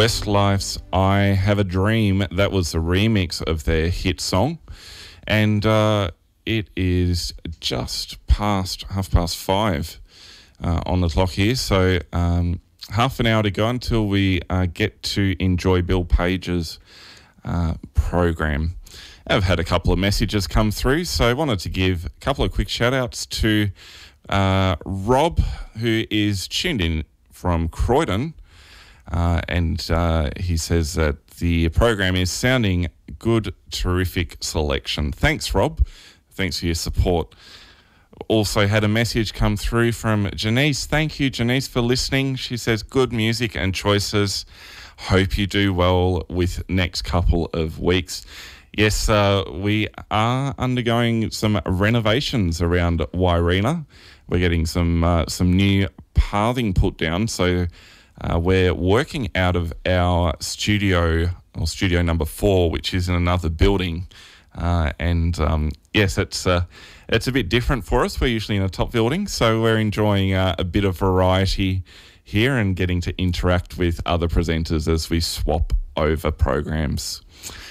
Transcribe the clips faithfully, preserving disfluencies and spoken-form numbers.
Westlife's I Have a Dream. That was the remix of their hit song. And uh, it is just past half past five uh, on the clock here. So um, half an hour to go until we uh, get to enjoy Bill Page's uh, program. I've had a couple of messages come through, so I wanted to give a couple of quick shout-outs to uh, Rob, who is tuned in from Croydon, uh, and uh, he says that the program is sounding good, terrific selection. Thanks, Rob. Thanks for your support. Also had a message come through from Janice. Thank you, Janice, for listening. She says, good music and choices. Hope you do well with next couple of weeks. Yes, uh, we are undergoing some renovations around Wairina. We're getting some uh, some new pathing put down, so uh, we're working out of our studio, or studio number four, which is in another building. Uh, and um, yes, it's uh, it's a bit different for us. We're usually in a top building, so we're enjoying uh, a bit of variety here and getting to interact with other presenters as we swap over programs.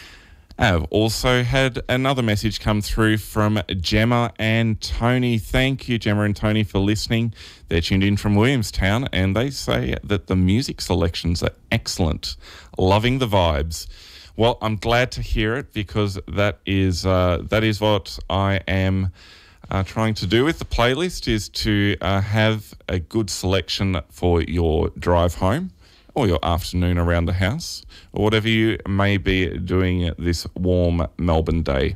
I've also had another message come through from Gemma and Tony. Thank you, Gemma and Tony, for listening. They're tuned in from Williamstown, and they say that the music selections are excellent. Loving the vibes. Well, I'm glad to hear it, because that is uh, that is what I am uh, trying to do with the playlist, is to uh, have a good selection for your drive home, or your afternoon around the house, or whatever you may be doing this warm Melbourne day.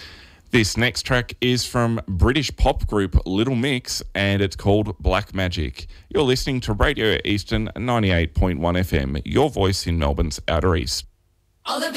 This next track is from British pop group Little Mix, and it's called Black Magic. You're listening to Radio Eastern ninety-eight point one F M, your voice in Melbourne's Outer East. All the